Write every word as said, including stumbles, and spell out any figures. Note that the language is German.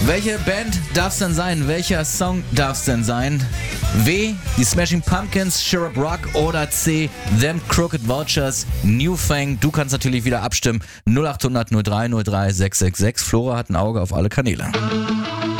Welche Band darf's denn sein? Welcher Song darf's denn sein? W. Die Smashing Pumpkins, Sharp Rock oder C. Them Crooked Vultures, New Fang. Du kannst natürlich wieder abstimmen. null acht hundert null drei null drei sechs sechs sechs. Flora hat ein Auge auf alle Kanäle.